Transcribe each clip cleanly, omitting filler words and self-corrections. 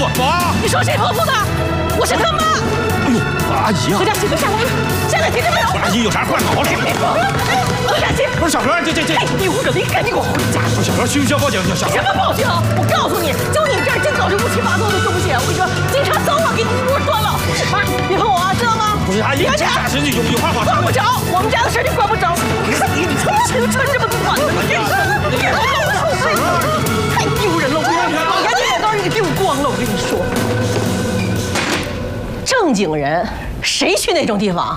服，走啊！ 你说谁合服的？我是他妈。 哎呦，阿姨啊！ 何佳琪，快下来！下来，听见没有？ 阿姨有啥话好好说。 何佳琪， 不是小何，这， 哎，丢人！你赶紧给我回家！ 小何，需不需要报警？小何， 什么报警？我告诉你，就你这儿净搞这乌七八糟的东西，我跟你说，警察早晚给你一锅端了。妈，别碰我啊，知道吗？ 不是阿姨，这大神有话好说。 管不着，我们家的事你管不着。你从小就穿这么短的，太丢人了！我赶紧把刀给你丢光了！我跟你说，正经人谁去那种地方？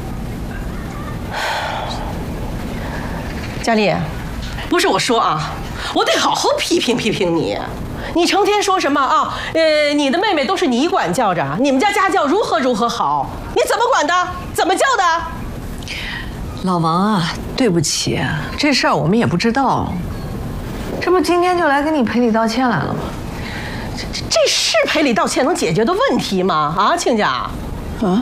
佳丽，不是我说啊，我得好好批评批评你。你成天说什么啊？你的妹妹都是你管教着，你们家家教如何好，你怎么管的？怎么教的？ 老王啊，对不起，这事儿我们也不知道，这不今天就来给你赔礼道歉来了吗？ 这是赔礼道歉能解决的问题吗？啊，亲家， 啊，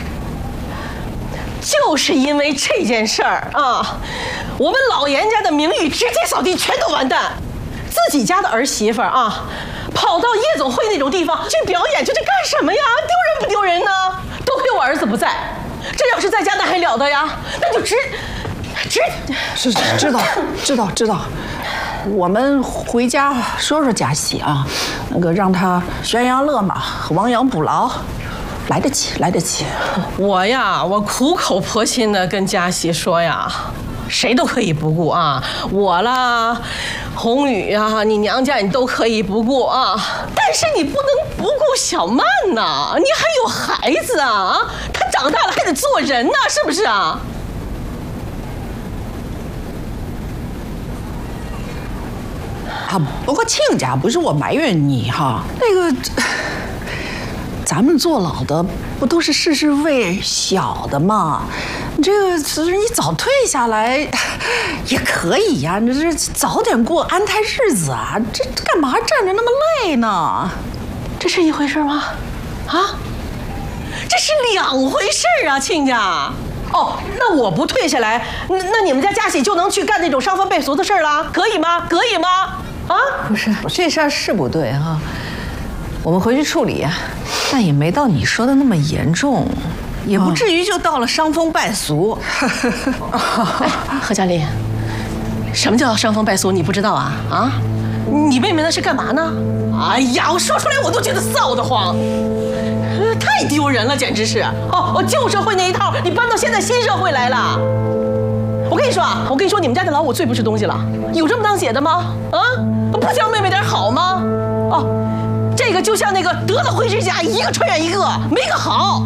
就是因为这件事儿啊，我们老严家的名誉直接扫地，全都完蛋。自己家的儿媳妇啊，跑到夜总会那种地方去表演，这干什么呀？丢人不丢人呢？多亏我儿子不在，这要是在家那还了得呀？那就是知道，我们回家说说佳琪啊，那个让他悬崖勒马，亡羊补牢，来得及。 我苦口婆心的跟佳琪说呀，谁都可以不顾啊，我啦，宏宇啊，你娘家你都可以不顾啊，但是你不能不顾小曼呐，你还有孩子啊，他长大了还得做人呢，是不是啊？ 啊，不过亲家不是我埋怨你哈，那个，咱们坐牢的不都是事为小的吗？这个你早退下来也可以呀，你这早点过安泰日子啊，这干嘛站着那么累呢？ 这是一回事吗？啊，这是两回事啊，亲家。哦，那我不退下来，那你们家佳喜就能去干那种伤风败俗的事儿了？可以吗？可以吗？啊， 不是，这事儿是不对哈，我们回去处理，但也没到你说的那么严重，也不至于就到了伤风败俗。 哎，何佳丽，什么叫伤风败俗？你不知道啊？啊，你妹妹那是干嘛呢？哎呀，我说出来我都觉得臊得慌，太丢人了，简直是！哦，旧社会那一套，你搬到现在新社会来了。我跟你说，你们家的牢我最不是东西了，有这么当姐的吗？啊，不教妹妹点好吗？哦，这个就像那个得了灰指甲，一个传染一个，没个好。